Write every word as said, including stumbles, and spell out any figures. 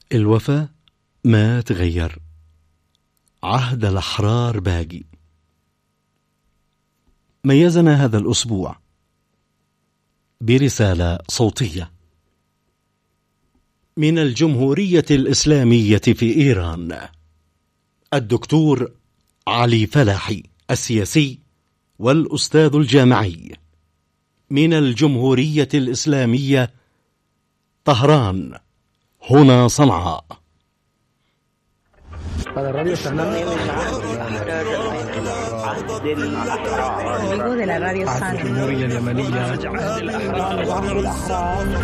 الوفاء ما تغير، عهد الأحرار باقي. ميزنا هذا الأسبوع برسالة صوتية من الجمهورية الإسلامية في إيران، الدكتور علي فلاحي، السياسي والأستاذ الجامعي، من الجمهورية الإسلامية طهران، هنا صنعاء. هذا الراديو الجمهورية اليمنية.